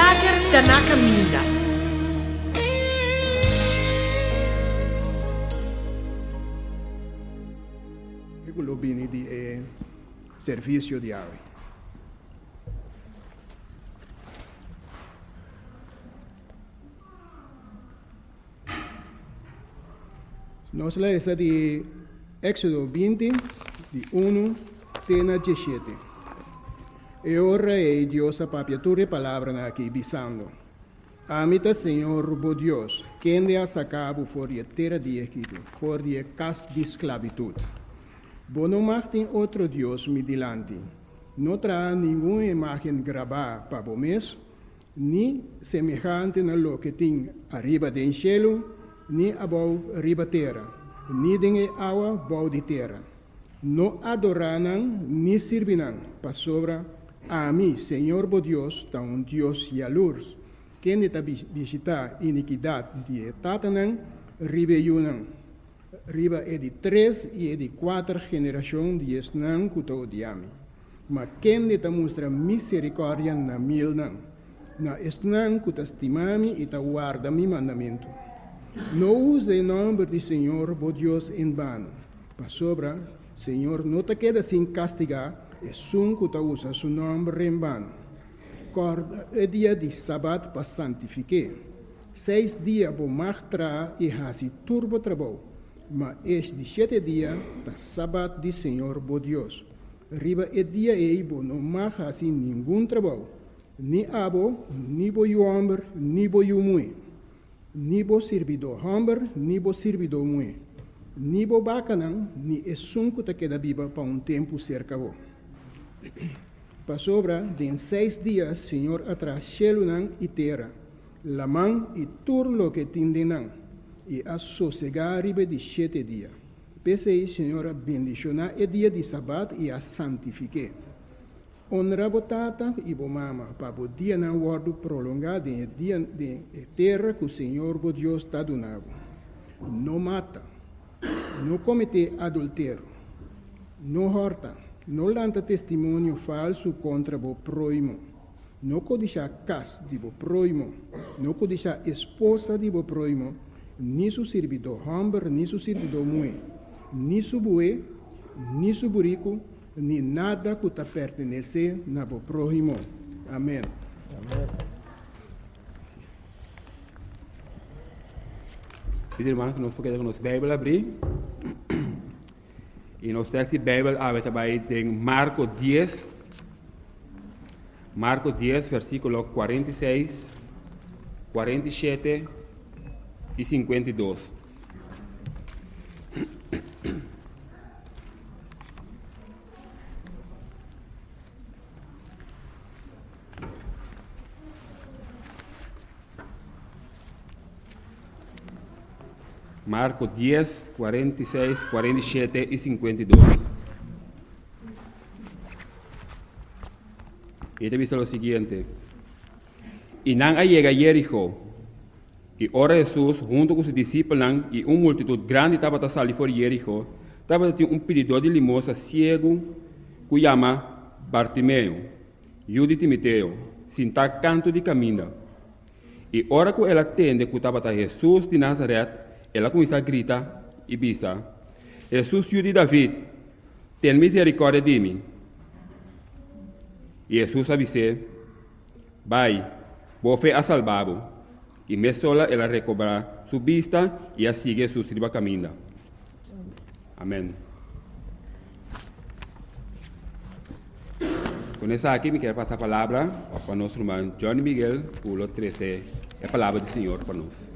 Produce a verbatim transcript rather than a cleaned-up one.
Jager Tanaka Minda. Eu lobini di eh, serviço de água. Nós lemos de Éxodo vinte, de um até dezessete. E ora é Deus a papiatura palavra aqui, bisando. Amita Senhor, bo Deus, quem de a sacabo for de terra de Egito, for de casa de esclavitud. Bo não martem outro Deus me dilante. Não terá nenhuma imagem gravada para o mês, nem semelhante na lo que tem arriba do cielo, nem abaixo arriba terra, nem de água abaixo de terra. Não adorarão, nem servirão, para sobra a mim, Senhor bo Deus, tá um Deus jalurs, quem está visitar iniquidade de tatanã, ribeiunã. Riba é de três e é de quatro gerações de esnã que estou diami. Mas quem está mostra misericórdia na mil não. Na esnã que está estimami e está guarda mi mandamento. Não use o nome do Senhor, bo Deus, em vano. Para sobra, Senhor, não te queda sem castigar, é sun que está usa seu nome em vano. Corda é dia de sábado para santificar. Seis dias vou martrar e hasi turbo trabalho. Mas este sete dias, da sábado de Senhor, bo Deus. Riba é dia e bo não mais assim nenhum trabalho. Nem abo, nem bo o homem, nem bo o mulher. Nem bo servidor homem, nem bo servidor mulher. Nem bo bacanão, nem é sunco que queda viva para um tempo cerca bo. Para sobra, de seis dias, Senhor atrás céu e terra. La mão e tudo lo que tindenam. E a sossegar riba de sete dias. Pensei, Senhora, bendicionar o dia de sábado e a santifique. Honra botata e bo mama, para o dia não guardo prolongado em dia de terra que o Senhor, bo Deus, está donando. Não mata, não comete adultério, não horta, não lanta testemunho falso contra o próximo, não codiça casa de o próximo, não codiça esposa de o próximo, ni su servidor homem, ni su servidor mulher, ni su bue, ni su burico, ni nada que te pertenece na bo próximo. Amém. Amém. Pedi irmão que nós podemos nos Bíblia abrir. E nós texto de Bíblia abre também em Marcos dez, Marcos dez, versículo quarenta e seis, quarenta e sete e cinquenta e dois. Marcos dez, quarenta e seis, quarenta e sete e cinquenta e dois. E te visto o seguinte. E não llega a Jericó. E ora Jesus, junto com os discípulos e uma multitud grande, estava a sair fora de Jericó. Estava tinha um pedidor de limosna cego, que chama Bartimeu, filho de Timoteo, sentado canto de caminho. E ora que ela atende que estava Jesus de Nazaré, ela começa a gritar e bisa: Jesus, filho de David, tem misericórdia de mim. E Jesus avisou: vai, boa fé a salvado. E me sola ela recobra sua vista e a sigue su sirva caminho. Amém. Com essa aqui, me quero passar a palavra para o nosso irmão Johnny Miguel, por treze, a palavra do Senhor para nós.